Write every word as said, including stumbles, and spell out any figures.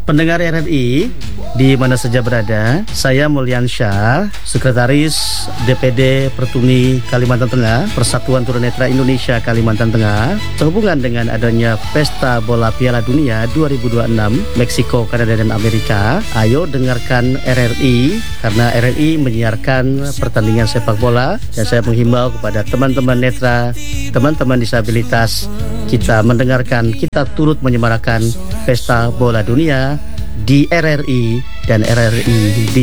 Pendengar R R I di mana saja berada, saya Mulyan Syah, Sekretaris D P D Pertuni Kalimantan Tengah, Persatuan Tunanetra Indonesia Kalimantan Tengah, sehubungan dengan adanya Pesta Bola Piala Dunia dua ribu dua puluh enam Meksiko, Kanada dan Amerika. Ayo dengarkan R R I karena R R I menyiarkan pertandingan sepak bola, dan saya menghimbau kepada teman-teman netra, teman-teman disabilitas, kita mendengarkan, kita turut menyemarakan Pesta Bola Dunia di R R I dan R R I di